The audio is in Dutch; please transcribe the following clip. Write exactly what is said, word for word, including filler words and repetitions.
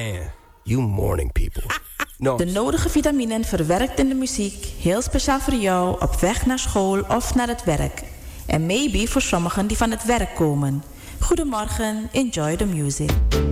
Man, you morning people. No. De nodige vitaminen verwerkt in de muziek, heel speciaal voor jou op weg naar school of naar het werk. En maybe voor sommigen die van het werk komen. Goedemorgen, enjoy the music.